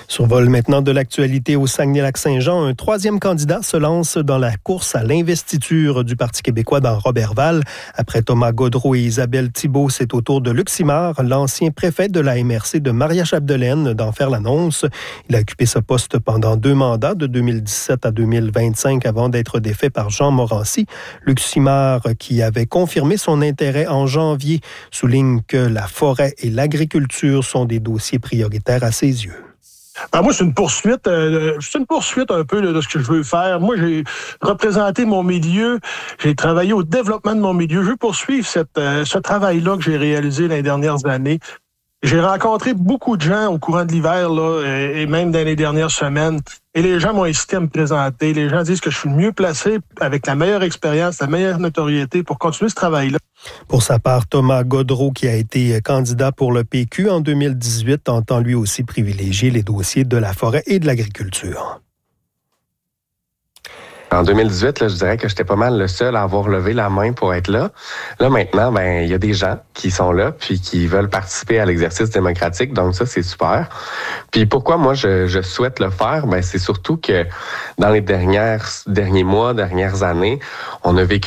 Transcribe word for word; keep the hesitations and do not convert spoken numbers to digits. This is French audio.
Survol maintenant de l'actualité au Saguenay-Lac-Saint-Jean. Un troisième candidat se lance dans la course à l'investiture du Parti québécois dans Roberval. Après Thomas Gaudreault et Isabelle Thibault, c'est au tour de Luc Simard, l'ancien préfet de la M R C de Maria-Chapdelaine, d'en faire l'annonce. Il a occupé ce poste pendant deux mandats, de deux mille dix-sept à deux mille vingt-cinq, avant d'être défait par Jean Morancy. Luc Simard, qui avait confirmé son intérêt en janvier, souligne que la forêt et l'agriculture sont des dossiers prioritaires à ses yeux. Ben moi, c'est une poursuite, euh, c'est une poursuite un peu là, de ce que je veux faire. Moi, j'ai représenté mon milieu, j'ai travaillé au développement de mon milieu. Je veux poursuivre cette, euh, ce travail-là que j'ai réalisé les dernières années. J'ai rencontré beaucoup de gens au courant de l'hiver là, et même dans les dernières semaines. Et les gens m'ont incité à me présenter. Les gens disent que je suis le mieux placé, avec la meilleure expérience, la meilleure notoriété pour continuer ce travail-là. Pour sa part, Thomas Gaudreault, qui a été candidat pour le P Q en deux mille dix-huit, entend lui aussi privilégier les dossiers de la forêt et de l'agriculture. En deux mille dix-huit, là, je dirais que j'étais pas mal le seul à avoir levé la main pour être là. Là, maintenant, ben, il y a des gens qui sont là puis qui veulent participer à l'exercice démocratique. Donc ça, c'est super. Puis pourquoi moi, je, je souhaite le faire? Ben, c'est surtout que dans les dernières, derniers mois, dernières années, on a vécu